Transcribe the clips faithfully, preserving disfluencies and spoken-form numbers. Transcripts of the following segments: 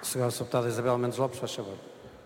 Senhora Deputada Isabel Mendes Lopes, faz favor.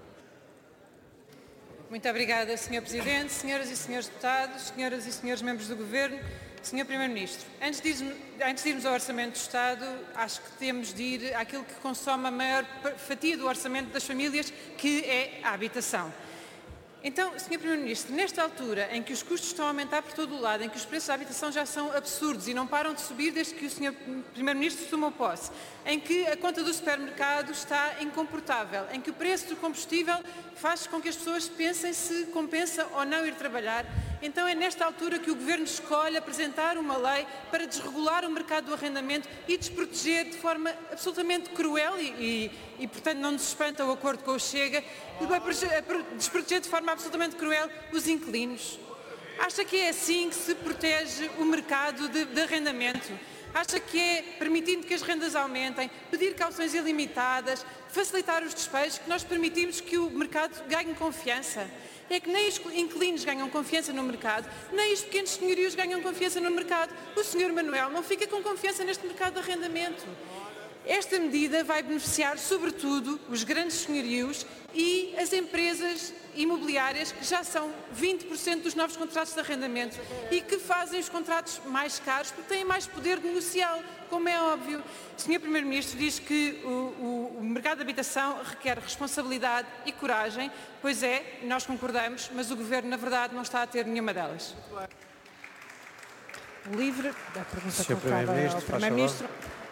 Muito obrigada, senhor Presidente, senhoras e senhores deputados, senhoras e senhores membros do Governo, senhor Primeiro-Ministro. Antes de, irmos, antes de irmos ao Orçamento do Estado, acho que temos de ir àquilo que consome a maior fatia do orçamento das famílias, que é a habitação. Então, senhor Primeiro-Ministro, nesta altura em que os custos estão a aumentar por todo o lado, em que os preços da habitação já são absurdos e não param de subir desde que o senhor Primeiro-Ministro tomou posse, em que a conta do supermercado está incomportável, em que o preço do combustível faz com que as pessoas pensem se compensa ou não ir trabalhar, então é nesta altura que o Governo escolhe apresentar uma lei para desregular o mercado do arrendamento e desproteger de forma absolutamente cruel e, e, e portanto, não nos espanta o acordo com o Chega, e vai desproteger de forma absolutamente cruel os inquilinos. Acha que é assim que se protege o mercado de, de arrendamento? Acha que é permitindo que as rendas aumentem, pedir cauções ilimitadas, facilitar os despejos, que nós permitimos que o mercado ganhe confiança? É que nem os inquilinos ganham confiança no mercado, nem os pequenos senhorios ganham confiança no mercado. O senhor Manuel não fica com confiança neste mercado de arrendamento. Esta medida vai beneficiar, sobretudo, os grandes senhorios e as empresas imobiliárias, que já são vinte por cento dos novos contratos de arrendamento e que fazem os contratos mais caros porque têm mais poder negocial, como é óbvio. O senhor Primeiro-Ministro diz que o, o, o mercado de habitação requer responsabilidade e coragem. Pois é, nós concordamos, mas o Governo, na verdade, não está a ter nenhuma delas. Livre da pergunta senhor colocada ao Primeiro-Ministro.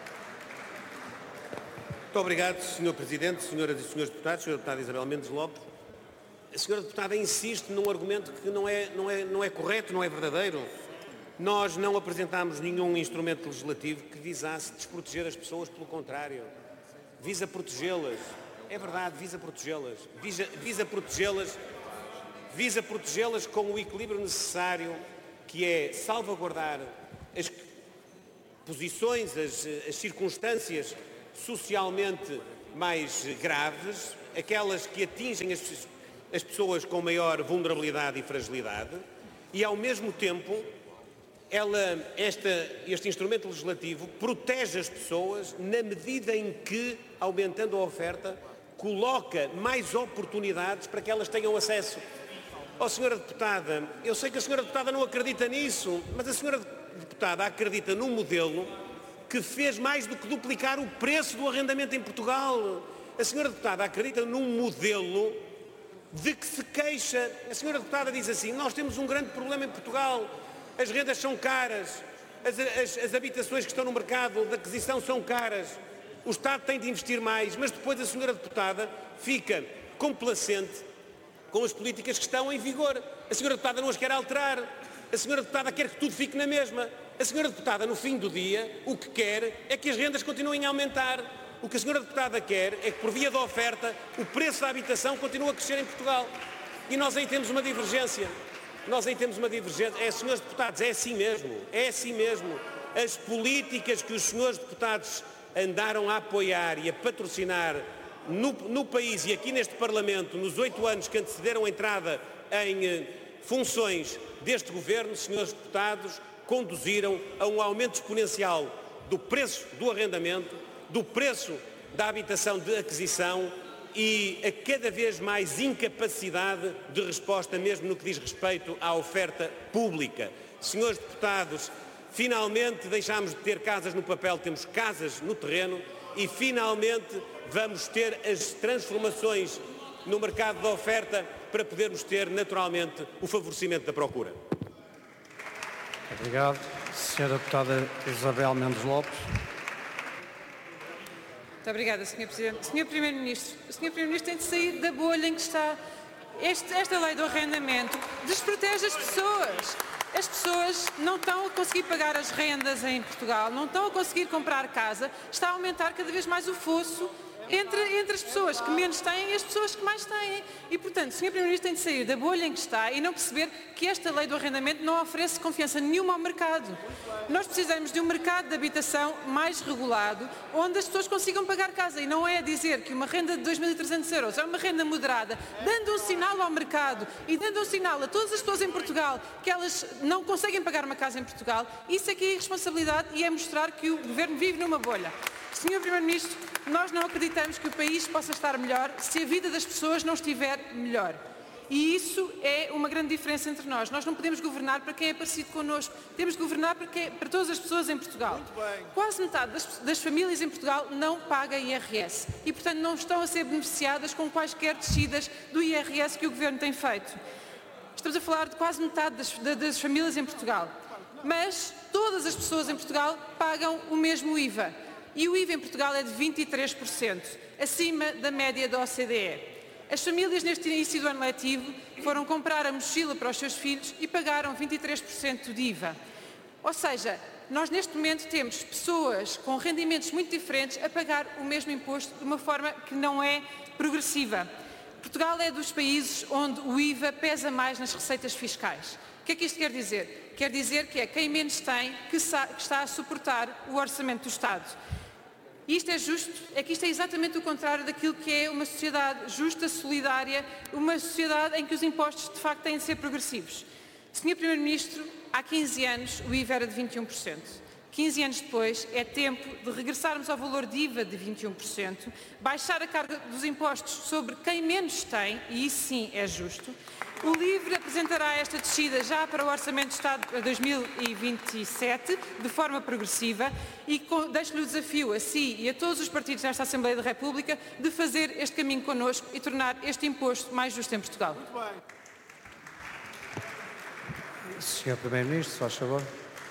Muito obrigado, senhor Presidente, senhoras e senhores deputados, senhora Deputada Isabel Mendes Lopes. A senhora Deputada insiste num argumento que não é, não é, não é correto, não é verdadeiro. Nós não apresentámos nenhum instrumento legislativo que visasse desproteger as pessoas, pelo contrário. Visa protegê-las. É verdade, visa protegê-las. Visa, visa protegê-las, visa protegê-las com o equilíbrio necessário, que é salvaguardar as posições, as, as circunstâncias socialmente mais graves, aquelas que atingem as, as pessoas com maior vulnerabilidade e fragilidade, e ao mesmo tempo ela, esta, este instrumento legislativo protege as pessoas na medida em que, aumentando a oferta, coloca mais oportunidades para que elas tenham acesso. Ó, senhora Deputada, eu sei que a senhora Deputada não acredita nisso, mas a senhora Deputada acredita num modelo que fez mais do que duplicar o preço do arrendamento em Portugal. A senhora Deputada acredita num modelo de que se queixa. A senhora Deputada diz assim: nós temos um grande problema em Portugal, as rendas são caras, as, as, as habitações que estão no mercado de aquisição são caras, o Estado tem de investir mais, mas depois a senhora Deputada fica complacente com as políticas que estão em vigor. A senhora Deputada não as quer alterar, a senhora Deputada quer que tudo fique na mesma. A senhora Deputada, no fim do dia, o que quer é que as rendas continuem a aumentar. O que a senhora Deputada quer é que, por via da oferta, o preço da habitação continue a crescer em Portugal. E nós aí temos uma divergência. Nós aí temos uma divergência. É, senhores deputados, é assim mesmo. É assim mesmo. As políticas que os senhores deputados andaram a apoiar e a patrocinar no, no país e aqui neste Parlamento, nos oito anos que antecederam a entrada em eh, funções deste Governo, senhores deputados, conduziram a um aumento exponencial do preço do arrendamento, do preço da habitação de aquisição e a cada vez mais incapacidade de resposta, mesmo no que diz respeito à oferta pública. Senhores deputados, finalmente deixámos de ter casas no papel, temos casas no terreno e finalmente vamos ter as transformações no mercado da oferta para podermos ter naturalmente o favorecimento da procura. Obrigado. senhora Deputada Isabel Mendes Lopes. Muito obrigada, senhor Presidente. senhor Primeiro-Ministro, o senhor Primeiro-Ministro tem de sair da bolha em que está. Este, esta lei do arrendamento desprotege as pessoas. As pessoas não estão a conseguir pagar as rendas em Portugal, não estão a conseguir comprar casa, está a aumentar cada vez mais o fosso entre, entre as pessoas que menos têm e as pessoas que mais têm. E, portanto, o senhor Primeiro-Ministro tem de sair da bolha em que está e não perceber que esta lei do arrendamento não oferece confiança nenhuma ao mercado. Nós precisamos de um mercado de habitação mais regulado, onde as pessoas consigam pagar casa. E não é a dizer que uma renda de dois mil e trezentos euros é uma renda moderada, dando um sinal ao mercado e dando um sinal a todas as pessoas em Portugal que elas não conseguem pagar uma casa em Portugal. Isso é que é irresponsabilidade e é mostrar que o Governo vive numa bolha. senhor Primeiro-Ministro, nós não acreditamos que o país possa estar melhor se a vida das pessoas não estiver melhor. E isso é uma grande diferença entre nós. Nós não podemos governar para quem é parecido connosco. Temos de governar para, quem, para todas as pessoas em Portugal. Quase metade das, das famílias em Portugal não paga I R S. E, portanto, não estão a ser beneficiadas com quaisquer descidas do I R S que o Governo tem feito. Estamos a falar de quase metade das, das famílias em Portugal. Mas todas as pessoas em Portugal pagam o mesmo I V A. E o I V A em Portugal é de vinte e três por cento, acima da média da O C D E. As famílias neste início do ano letivo foram comprar a mochila para os seus filhos e pagaram vinte e três por cento de I V A. Ou seja, nós neste momento temos pessoas com rendimentos muito diferentes a pagar o mesmo imposto de uma forma que não é progressiva. Portugal é dos países onde o I V A pesa mais nas receitas fiscais. O que é que isto quer dizer? Quer dizer que é quem menos tem que está a suportar o orçamento do Estado. E isto é justo? É que isto é exatamente o contrário daquilo que é uma sociedade justa, solidária, uma sociedade em que os impostos de facto têm de ser progressivos. senhor Primeiro-Ministro, há quinze anos o I V A era de vinte e um por cento. quinze anos depois é tempo de regressarmos ao valor de I V A de vinte e um por cento, baixar a carga dos impostos sobre quem menos tem, e isso sim é justo. O LIVRE apresentará esta descida já para o Orçamento de Estado para dois mil e vinte e sete, de forma progressiva, e deixo-lhe o desafio a si e a todos os partidos nesta Assembleia da República de fazer este caminho connosco e tornar este imposto mais justo em Portugal. Muito bem. senhor Primeiro-Ministro, faz favor.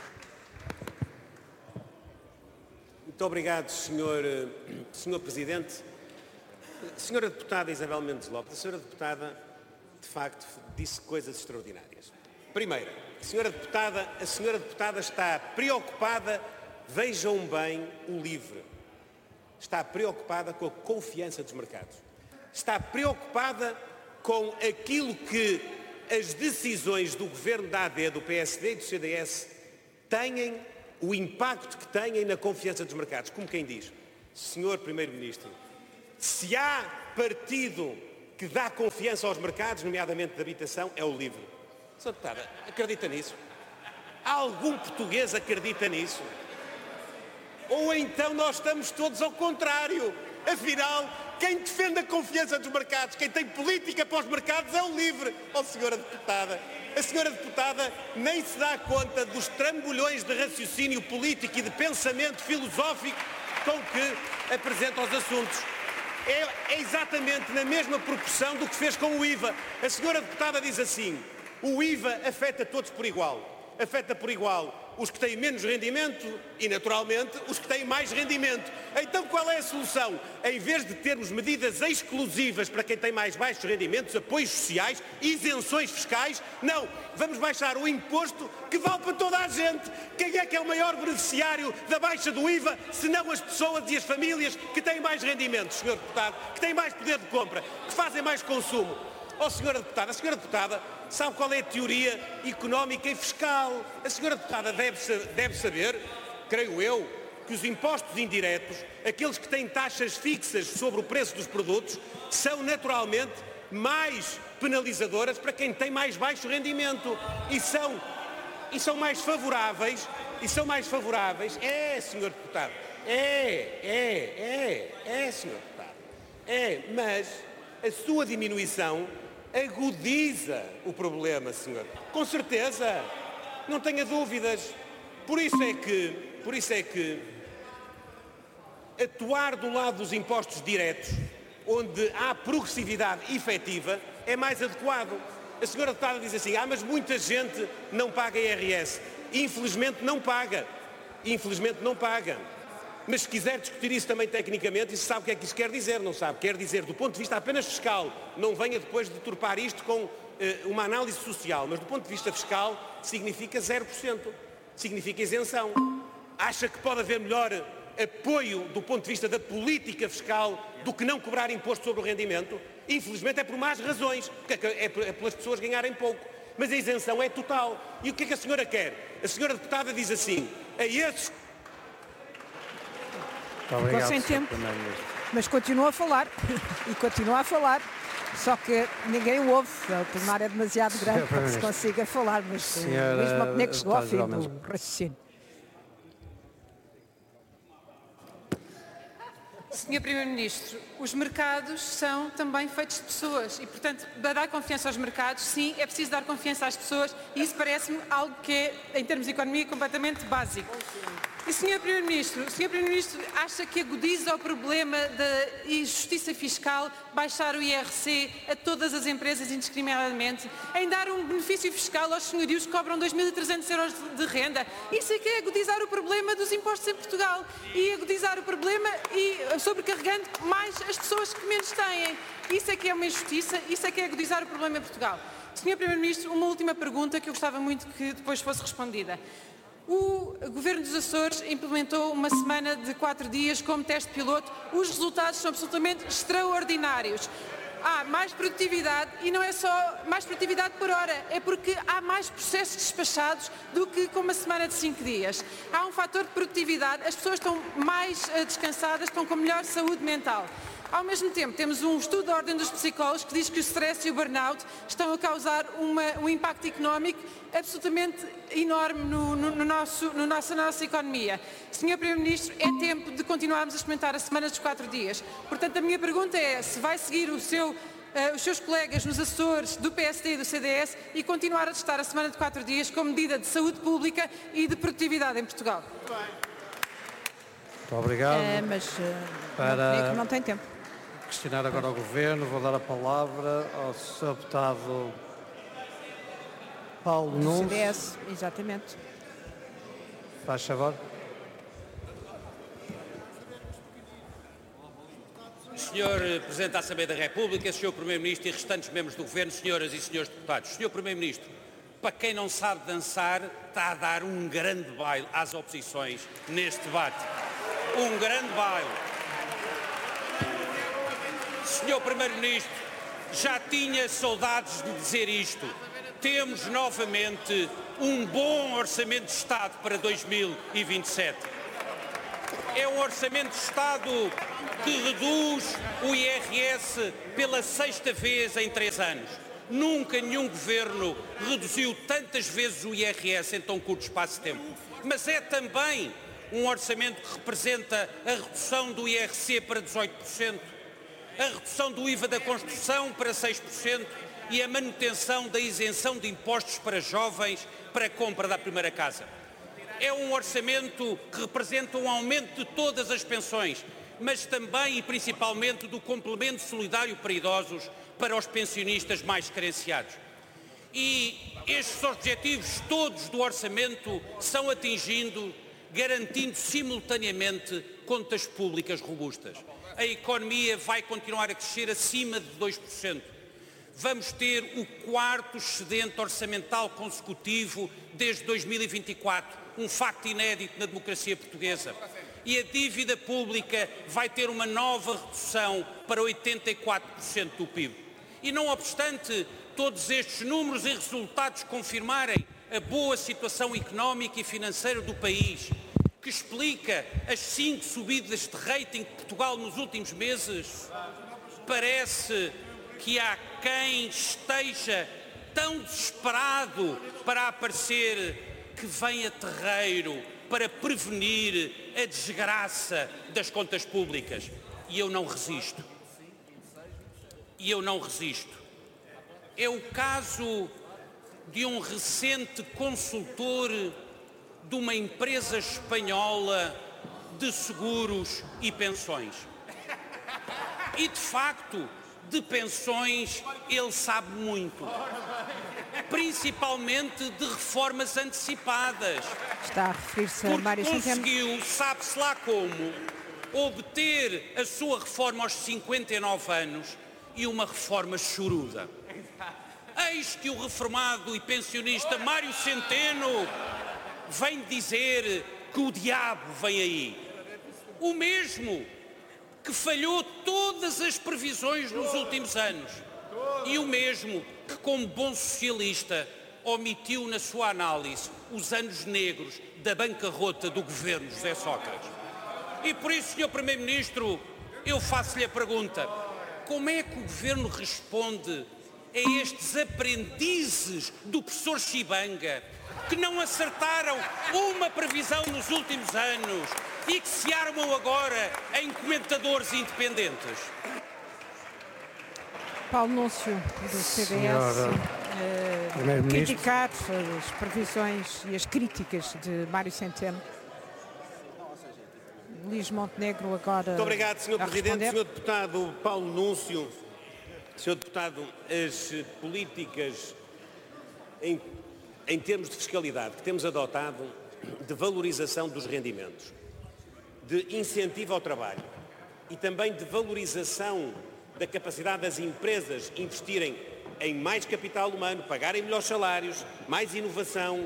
Muito obrigado, senhor, senhor Presidente. Senhora Deputada Isabel Mendes Lopes, a senhora Deputada, de facto, disse coisas extraordinárias. Primeiro, a senhora Deputada, a senhora Deputada está preocupada, vejam bem o LIVRE, está preocupada com a confiança dos mercados. Está preocupada com aquilo que as decisões do Governo da A D, do P S D e do C D S têm, o impacto que têm na confiança dos mercados. Como quem diz, senhor Primeiro-Ministro, se há partido que dá confiança aos mercados, nomeadamente de habitação, é o LIVRE. senhora Deputada, acredita nisso? Algum português acredita nisso? Ou então nós estamos todos ao contrário? Afinal, quem defende a confiança dos mercados, quem tem política para os mercados é o LIVRE. Oh, senhora Deputada, a senhora Deputada nem se dá conta dos trambolhões de raciocínio político e de pensamento filosófico com que apresenta os assuntos. É, é exatamente na mesma proporção do que fez com o I V A. A senhora Deputada diz assim, o I V A afeta todos por igual. Afeta por igual os que têm menos rendimento e, naturalmente, os que têm mais rendimento. Então qual é a solução? Em vez de termos medidas exclusivas para quem tem mais baixos rendimentos, apoios sociais, isenções fiscais, não, vamos baixar o imposto que vale para toda a gente. Quem é que é o maior beneficiário da baixa do I V A, senão as pessoas e as famílias que têm mais rendimentos, senhor Deputado, que têm mais poder de compra, que fazem mais consumo? Oh, senhora Deputada, a senhora Deputada sabe qual é a teoria económica e fiscal. A senhora Deputada deve, deve saber, creio eu, que os impostos indiretos, aqueles que têm taxas fixas sobre o preço dos produtos, são naturalmente mais penalizadoras para quem tem mais baixo rendimento e são, e são mais favoráveis, e são mais favoráveis, é, senhor Deputado, é, é, é, é, senhor Deputado, é, mas a sua diminuição agudiza o problema, senhor. Com certeza, não tenha dúvidas. Por isso é que, por isso é que atuar do lado dos impostos diretos, onde há progressividade efetiva, é mais adequado. A senhora deputada diz assim, ah, mas muita gente não paga I R S. Infelizmente não paga. Infelizmente não paga. Mas se quiser discutir isso também tecnicamente, isso sabe o que é que isso quer dizer, não sabe? Quer dizer, do ponto de vista apenas fiscal, não venha depois de deturpar isto com uh, uma análise social, mas do ponto de vista fiscal significa zero por cento, significa isenção. Acha que pode haver melhor apoio do ponto de vista da política fiscal do que não cobrar imposto sobre o rendimento? Infelizmente é por más razões, porque é pelas pessoas ganharem pouco, mas a isenção é total. E o que é que a senhora quer? A senhora deputada diz assim, a esses... Ficou sem tempo, mas continua a falar e continua a falar, só que ninguém o ouve, o plenário é demasiado grande para que se consiga falar, mas Senhora, mesmo Montenegro chegou ao fim do raciocínio. senhor Primeiro-Ministro, os mercados são também feitos de pessoas e, portanto, para dar confiança aos mercados, sim, é preciso dar confiança às pessoas e isso parece-me algo que é, em termos de economia, completamente básico. E, senhor Primeiro-Ministro, o senhor Primeiro-Ministro acha que agudiza o problema da injustiça fiscal baixar o I R C a todas as empresas indiscriminadamente, em dar um benefício fiscal aos senhorios que cobram dois mil e trezentos euros de renda? Isso é que é agudizar o problema dos impostos em Portugal e agudizar o problema e sobrecarregando mais as pessoas que menos têm. Isso é que é uma injustiça, isso é que é agudizar o problema em Portugal. senhor Primeiro-Ministro, uma última pergunta que eu gostava muito que depois fosse respondida. O Governo dos Açores implementou uma semana de quatro dias como teste piloto. Os resultados são absolutamente extraordinários. Há mais produtividade e não é só mais produtividade por hora, é porque há mais processos despachados do que com uma semana de cinco dias. Há um fator de produtividade, as pessoas estão mais uh, descansadas, estão com melhor saúde mental. Ao mesmo tempo, temos um estudo da Ordem dos Psicólogos que diz que o stress e o burnout estão a causar uma, um impacto económico absolutamente enorme no, no, no nosso, no nosso, na nossa economia. senhor Primeiro-Ministro, é tempo de continuarmos a experimentar a semana dos quatro dias. Portanto, a minha pergunta é se vai seguir o seu, uh, os seus colegas nos Açores, do P S D e do C D S e continuar a testar a semana de quatro dias como medida de saúde pública e de produtividade em Portugal. Muito obrigado. É, mas uh, Para... não, não tem tempo. Questionar agora ao Governo, vou dar a palavra ao senhor Deputado Paulo Nunes. C D S, exatamente. Faz favor. senhor Presidente da Assembleia da República, senhor Primeiro-Ministro e restantes membros do Governo, senhoras e senhores deputados. senhor Primeiro-Ministro, para quem não sabe dançar, está a dar um grande baile às oposições neste debate. Um grande baile. senhor Primeiro-Ministro, já tinha saudades de dizer isto. Temos novamente um bom orçamento de Estado para dois mil e vinte e sete. É um orçamento de Estado que reduz o I R S pela sexta vez em três anos. Nunca nenhum governo reduziu tantas vezes o I R S em tão curto espaço de tempo. Mas é também um orçamento que representa a redução do I R C para dezoito por cento, a redução do I V A da construção para seis por cento e a manutenção da isenção de impostos para jovens para a compra da primeira casa. É um orçamento que representa um aumento de todas as pensões, mas também e principalmente do complemento solidário para idosos para os pensionistas mais carenciados. E estes objetivos todos do orçamento são atingidos, garantindo simultaneamente contas públicas robustas. A economia vai continuar a crescer acima de dois por cento. Vamos ter o quarto excedente orçamental consecutivo desde dois mil e vinte e quatro, um facto inédito na democracia portuguesa. E a dívida pública vai ter uma nova redução para oitenta e quatro por cento do P I B. E não obstante todos estes números e resultados confirmarem a boa situação económica e financeira do país, que explica as cinco subidas de rating de Portugal nos últimos meses, parece que há quem esteja tão desesperado para aparecer que vem a terreiro para prevenir a desgraça das contas públicas. E eu não resisto. E eu não resisto. É o caso de um recente consultor de uma empresa espanhola de seguros e pensões. E, de facto, de pensões ele sabe muito. Principalmente de reformas antecipadas. Está a referir-se a Mário Centeno. Conseguiu, sabe-se lá como, obter a sua reforma aos cinquenta e nove anos e uma reforma choruda. Eis que o reformado e pensionista Mário Centeno vem dizer que o diabo vem aí. O mesmo que falhou todas as previsões nos últimos anos. E o mesmo que, como bom socialista, omitiu na sua análise os anos negros da bancarrota do governo José Sócrates. E por isso, senhor Primeiro-Ministro, eu faço-lhe a pergunta: como é que o governo responde a estes aprendizes do professor Chibanga, que não acertaram uma previsão nos últimos anos, e que se armam agora em comentadores independentes. Paulo Núncio, do C D S, uh, criticar as previsões e as críticas de Mário Centeno. Luís Montenegro agora. Muito obrigado, senhor Presidente. Responder. senhor Deputado Paulo Núncio, senhor Deputado, as políticas em, em termos de fiscalidade que temos adotado, de valorização dos rendimentos, de incentivo ao trabalho e também de valorização da capacidade das empresas investirem em mais capital humano, pagarem melhores salários, mais inovação,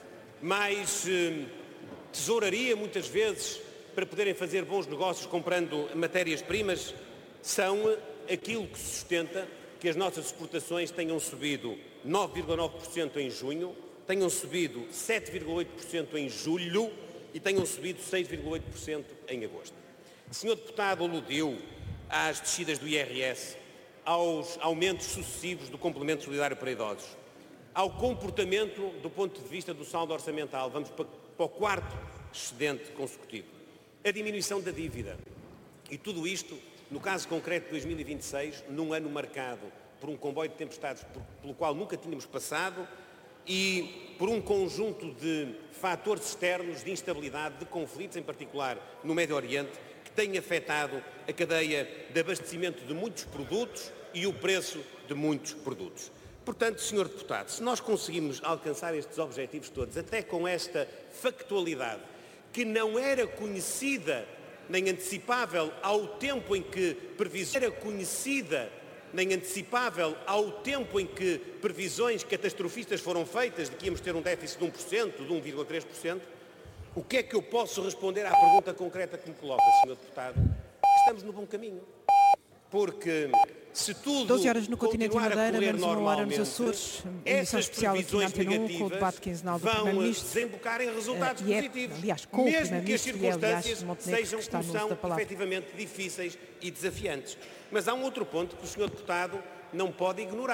mais eh, tesouraria muitas vezes, para poderem fazer bons negócios comprando matérias-primas, são aquilo que sustenta que as nossas exportações tenham subido nove vírgula nove por cento em junho, tenham subido sete vírgula oito por cento em julho e tenham subido seis vírgula oito por cento em agosto. O senhor Deputado aludiu às descidas do I R S, aos aumentos sucessivos do complemento solidário para idosos, ao comportamento do ponto de vista do saldo orçamental, vamos para, para o quarto excedente consecutivo, a diminuição da dívida. E tudo isto, no caso concreto de dois mil e vinte e seis, num ano marcado por um comboio de tempestades por, pelo qual nunca tínhamos passado e por um conjunto de fatores externos de instabilidade, de conflitos, em particular no Médio Oriente, que têm afetado a cadeia de abastecimento de muitos produtos e o preço de muitos produtos. Portanto, senhor Deputado, se nós conseguimos alcançar estes objetivos todos, até com esta factualidade, que não era conhecida nem antecipável ao tempo em que previsões era conhecida nem antecipável ao tempo em que previsões catastrofistas foram feitas de que íamos ter um déficit de um por cento, de um vírgula três por cento, o que é que eu posso responder à pergunta concreta que me coloca, senhor Deputado? Estamos no bom caminho. Porque se tudo doze horas no continente Madeira, menos uma hora nos normalmente, Açores, emissão especial aqui na Antena um, com o debate quinzenal do vão Primeiro-Ministro. desembocar em resultados Uh, e é, positivos, aliás, com o mesmo que as Primeiro-Ministro e, aliás, circunstâncias Montenegro, sejam que está como no uso são da palavra. efetivamente difíceis e desafiantes. Mas há um outro ponto que o senhor Deputado não pode ignorar.